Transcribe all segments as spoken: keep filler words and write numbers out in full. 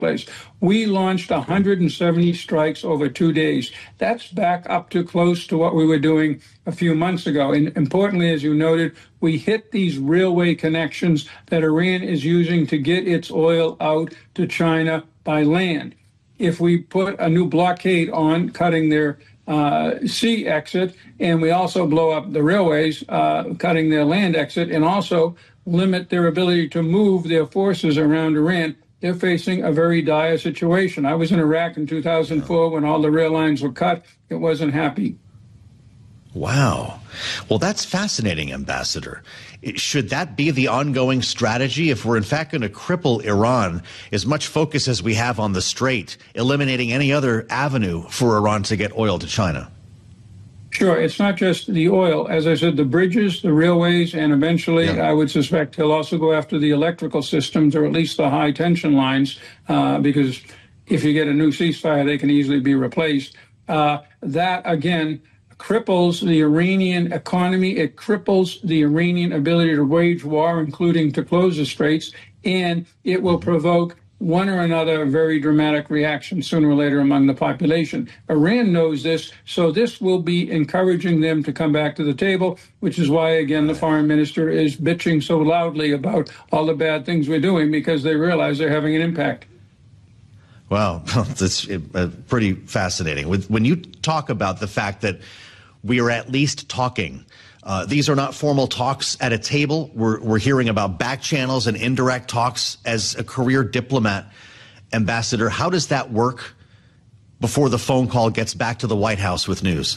place. We launched one hundred seventy strikes over two days. That's back up to close to what we were doing a few months ago. And importantly, as you noted, we hit these railway connections that Iran is using to get its oil out to China by land. If we put a new blockade on, cutting their uh, sea exit, and we also blow up the railways, uh, cutting their land exit, and also limit their ability to move their forces around Iran, they're facing a very dire situation. I was in Iraq in two thousand four when all the rail lines were cut. It wasn't happy. Wow. Well, that's fascinating, Ambassador. Should that be the ongoing strategy if we're in fact going to cripple Iran, as much focus as we have on the Strait, eliminating any other avenue for Iran to get oil to China? Sure. It's not just the oil. As I said, the bridges, the railways, and eventually yeah. I would suspect he'll also go after the electrical systems, or at least the high tension lines, uh, because if you get a new ceasefire, they can easily be replaced. Uh, that, again, cripples the Iranian economy. It cripples the Iranian ability to wage war, including to close the straits, and it will provoke one or another very dramatic reaction sooner or later among the population. Iran knows this, so this will be encouraging them to come back to the table, which is why, again, the foreign minister is bitching so loudly about all the bad things we're doing, because they realize they're having an impact. Wow, that's pretty fascinating. When you talk about the fact that we are at least talking, Uh, these are not formal talks at a table. We're, we're hearing about back channels and indirect talks. As a career diplomat, Ambassador, how does that work before the phone call gets back to the White House with news?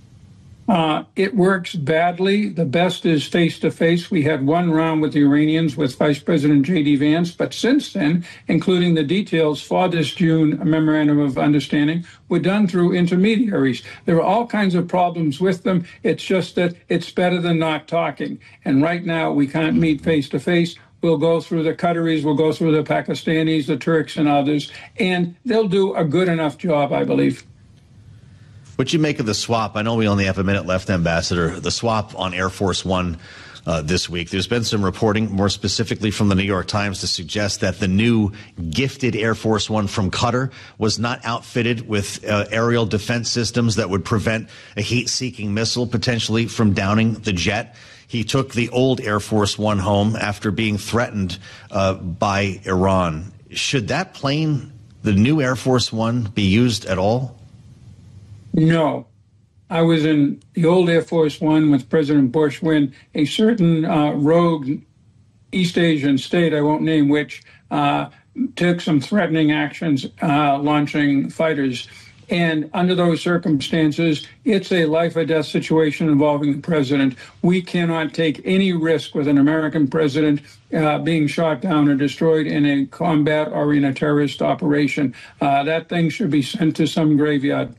Uh, it works badly. The best is face-to-face. We had one round with the Iranians with Vice President J D Vance, but since then, including the details for this June Memorandum of Understanding, were done through intermediaries. There are all kinds of problems with them. It's just that it's better than not talking. And right now, we can't meet face-to-face. We'll go through the Qataris, we'll go through the Pakistanis, the Turks, and others, and they'll do a good enough job, I believe. What you make of the swap? I know we only have a minute left, Ambassador. The swap on Air Force One uh, this week. There's been some reporting, more specifically from the New York Times, to suggest that the new gifted Air Force One from Qatar was not outfitted with uh, aerial defense systems that would prevent a heat-seeking missile potentially from downing the jet. He took the old Air Force One home after being threatened uh, by Iran. Should that plane, the new Air Force One, be used at all? No. I was in the old Air Force One with President Bush when a certain uh, rogue East Asian state, I won't name which, uh, took some threatening actions uh, launching fighters. And under those circumstances, it's a life or death situation involving the president. We cannot take any risk with an American president uh, being shot down or destroyed in a combat or in a terrorist operation. Uh, that thing should be sent to some graveyard.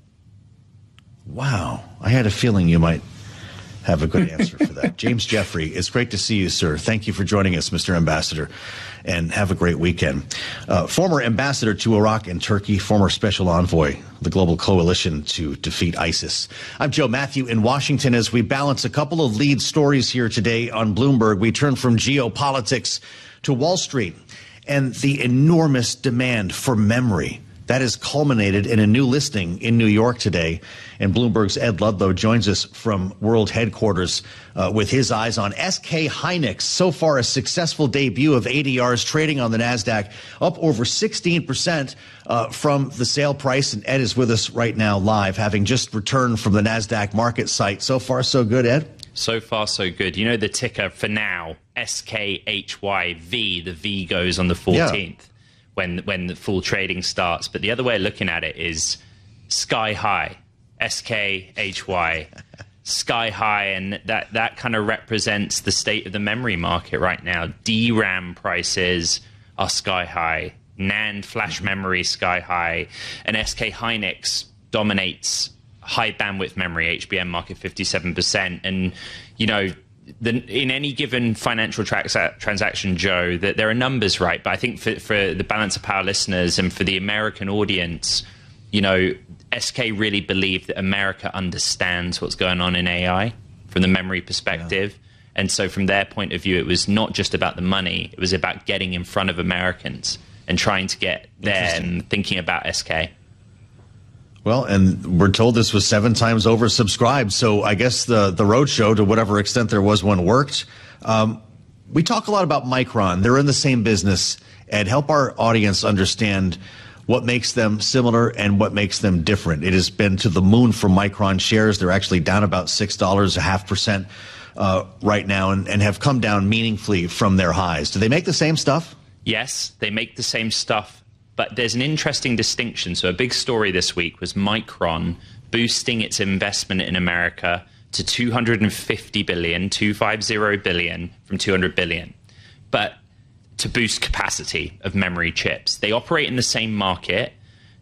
Wow. I had a feeling you might have a good answer for that. James Jeffrey, it's great to see you, sir. Thank you for joining us, Mister Ambassador, and have a great weekend. Uh, former ambassador to Iraq and Turkey, former special envoy, the global coalition to defeat ISIS. I'm Joe Matthew in Washington. As we balance a couple of lead stories here today on Bloomberg, we turn from geopolitics to Wall Street and the enormous demand for memory. That has culminated in a new listing in New York today. And Bloomberg's Ed Ludlow joins us from World Headquarters uh, with his eyes on S K Hynix. So far, a successful debut of A D Rs trading on the NASDAQ, up over sixteen percent uh, from the sale price. And Ed is with us right now live, having just returned from the NASDAQ market site. So far, so good, Ed? So far, so good. You know the ticker for now, S K H Y V. The V goes on the fourteenth. Yeah. when when the full trading starts. But the other way of looking at it is sky high, S K H Y, sky high, and that, that kind of represents the state of the memory market right now. D RAM prices are sky high, NAND flash memory sky high, and S K Hynix dominates high bandwidth memory, H B M market fifty-seven percent. And, you know, The, in any given financial tra transaction, Joe, that there are numbers, right? But I think for, for the Balance of Power listeners and for the American audience, you know, S K really believed that America understands what's going on in A I from the memory perspective. Yeah. And so from their point of view, it was not just about the money. It was about getting in front of Americans and trying to get them thinking about S K. Well, and we're told this was seven times oversubscribed, so I guess the, the roadshow, to whatever extent there was one, worked. Um, we talk a lot about Micron. They're in the same business. And help our audience understand what makes them similar and what makes them different. It has been to the moon for Micron shares. They're actually down about six dollars, a half percent uh, right now, and, and have come down meaningfully from their highs. Do they make the same stuff? Yes, they make the same stuff, but there's an interesting distinction. So a big story this week was Micron boosting its investment in America to two hundred fifty billion, two hundred fifty billion from two hundred billion. But to boost capacity of memory chips. They operate in the same market.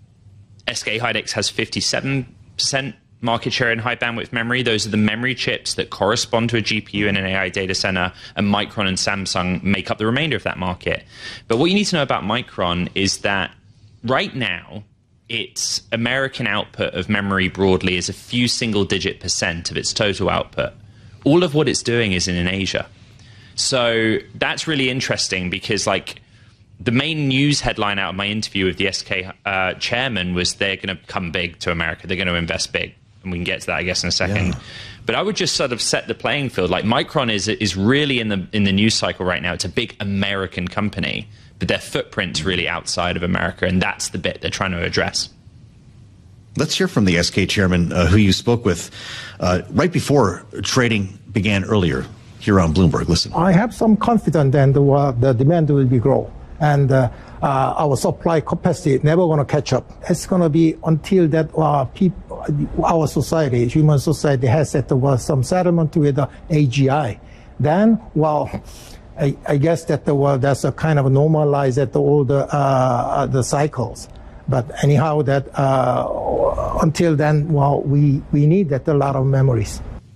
S K Hynix has fifty-seven percent market share in high bandwidth memory. Those are the memory chips that correspond to a G P U in an A I data center, and Micron and Samsung make up the remainder of that market. But what you need to know about Micron is that right now, its American output of memory broadly is a few single digit percent of its total output. All of what it's doing is in, in Asia. So that's really interesting because, like, the main news headline out of my interview with the S K uh, chairman was they're going to come big to America. They're going to invest big. And we can get to that, I guess, in a second. Yeah. But I would just sort of set the playing field. Like, Micron is is really in the in the news cycle right now. It's a big American company, but their footprint's really outside of America, and that's the bit they're trying to address. Let's hear from the S K chairman, uh, who you spoke with uh, right before trading began earlier. Here on Bloomberg, listen. I have some confidence that the, uh, the demand will be grow, and uh, uh, our supply capacity never going to catch up. It's going to be until that uh, people, our society, human society, has set uh, some settlement with the A G I. Then, well, I, I guess that the well, that's a kind of normalize at all the uh, the cycles. But anyhow, that uh, until then, well, we we need that a lot of memories.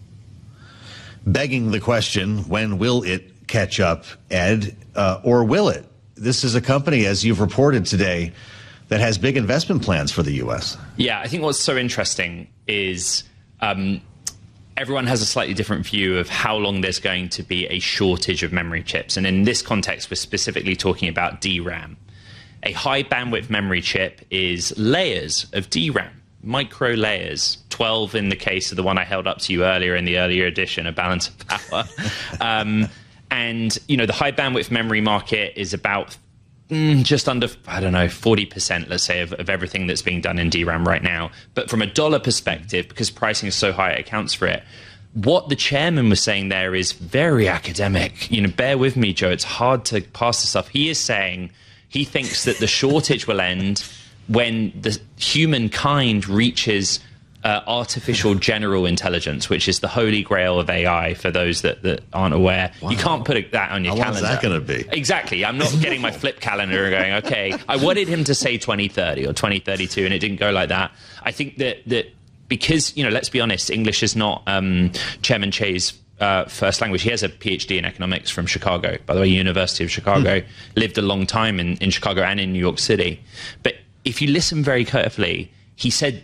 Begging the question, when will it catch up, Ed, uh, or will it? This is a company, as you've reported today, that has big investment plans for the U S. Yeah, I think what's so interesting is um, everyone has a slightly different view of how long there's going to be a shortage of memory chips. And in this context, we're specifically talking about D RAM. A high bandwidth memory chip is layers of D RAM. Micro layers, twelve in the case of the one I held up to you earlier in the earlier edition, A Balance of Power. um, and, you know, the high bandwidth memory market is about mm, just under, I don't know, forty percent, let's say, of, of everything that's being done in D RAM right now. But from a dollar perspective, because pricing is so high, it accounts for it. What the chairman was saying there is very academic. You know, bear with me, Joe. It's hard to pass this off. He is saying he thinks that the shortage will end when the humankind reaches uh, artificial general intelligence, which is the holy grail of A I for those that, that aren't aware. Wow. You can't put that on your How calendar. How long is that going to be? Exactly. I'm not getting my flip calendar and going, okay, I wanted him to say twenty thirty or twenty thirty-two, and it didn't go like that. I think that, that because, you know, let's be honest, English is not um, Chairman Che's Uh, first language. He has a PhD in economics from Chicago, by the way, University of Chicago. Hmm. Lived a long time in, in Chicago and in New York City. But if you listen very carefully, he said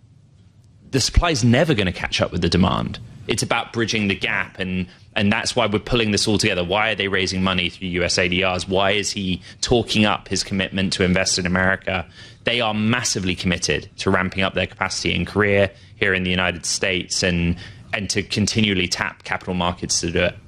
the supply is never going to catch up with the demand. It's about bridging the gap, and and that's why we're pulling this all together. Why are they raising money through U S A D Rs? Why is he talking up his commitment to invest in America? They are massively committed to ramping up their capacity in Korea, here in the United States, and and to continually tap capital markets to do it.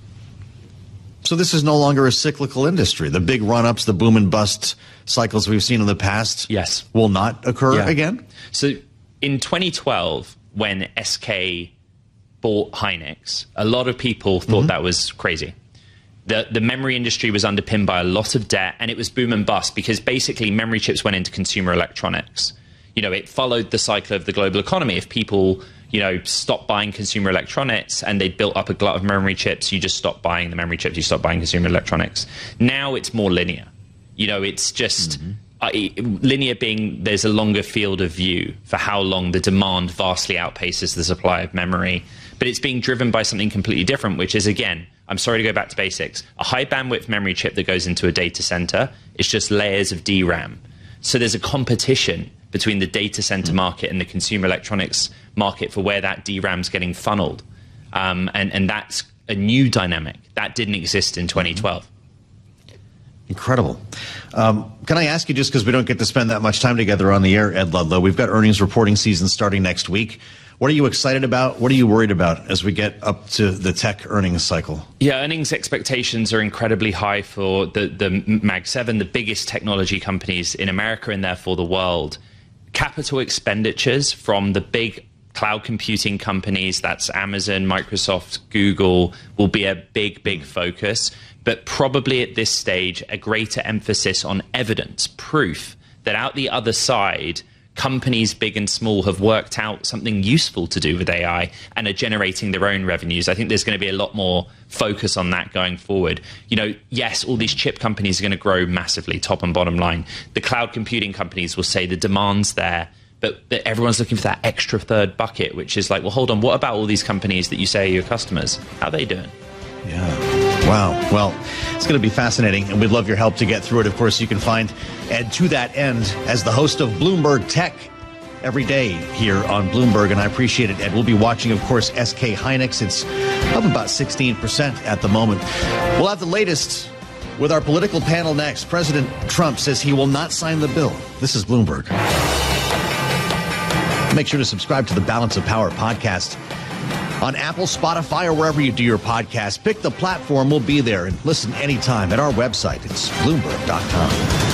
So this is no longer a cyclical industry. The big run-ups, the boom and bust cycles we've seen in the past yes. will not occur yeah. again? So in twenty twelve, when S K bought Hynix, a lot of people thought mm-hmm. that was crazy. The, the memory industry was underpinned by a lot of debt, and it was boom and bust because basically memory chips went into consumer electronics. You know, it followed the cycle of the global economy. If people, you know, stopped buying consumer electronics and they built up a glut of memory chips, you just stopped buying the memory chips, you stopped buying consumer electronics. Now it's more linear. You know, it's just mm-hmm. uh, linear being there's a longer field of view for how long the demand vastly outpaces the supply of memory. But it's being driven by something completely different, which is, again, I'm sorry to go back to basics. A high bandwidth memory chip that goes into a data center is just layers of D RAM. So there's a competition between the data center market and the consumer electronics market for where that D RAM's getting funneled. Um, and, and that's a new dynamic. That didn't exist in twenty twelve. Incredible. Um, can I ask you, just because we don't get to spend that much time together on the air, Ed Ludlow, we've got earnings reporting season starting next week. What are you excited about? What are you worried about as we get up to the tech earnings cycle? Yeah, earnings expectations are incredibly high for the, the Mag seven, the biggest technology companies in America and therefore the world. Capital expenditures from the big cloud computing companies, that's Amazon, Microsoft, Google, will be a big, big focus. But probably at this stage, a greater emphasis on evidence, proof that out the other side, companies big and small have worked out something useful to do with A I and are generating their own revenues. I think there's going to be a lot more focus on that going forward. You know, yes, all these chip companies are going to grow massively, top and bottom line. The cloud computing companies will say the demand's there, but everyone's looking for that extra third bucket, which is like, well, hold on, what about all these companies that you say are your customers? How are they doing? Yeah. Wow. Well, it's going to be fascinating, and we'd love your help to get through it. Of course, you can find Ed to that end as the host of Bloomberg Tech every day here on Bloomberg, and I appreciate it, Ed. We'll be watching, of course, S K Hynix. It's up about sixteen percent at the moment. We'll have the latest with our political panel next. President Trump says he will not sign the bill. This is Bloomberg. Make sure to subscribe to the Balance of Power podcast on Apple, Spotify, or wherever you do your podcast. Pick the platform. We'll be there, and listen anytime at our website. It's bloomberg dot com.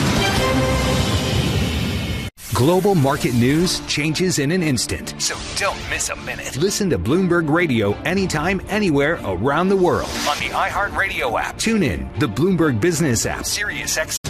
Global market news changes in an instant. So don't miss a minute. Listen to Bloomberg Radio anytime, anywhere around the world on the iHeartRadio app. Tune in, the Bloomberg Business app, Sirius X